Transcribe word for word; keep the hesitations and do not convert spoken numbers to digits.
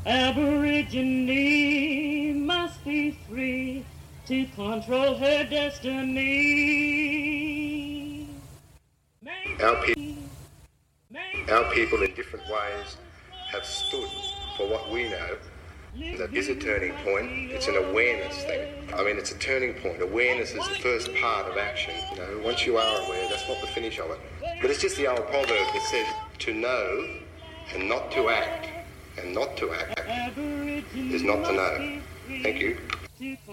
Aborigine must be free to control her destiny. Our people, our people in different ways have stood for what we know that is a turning point. It's an awareness thing. I mean, it's a turning point. Awareness is the first part of action. You know, once you are aware, that's not the finish of it. But it's just the old proverb that says to know and not to act, and not to act is not to know. Thank you.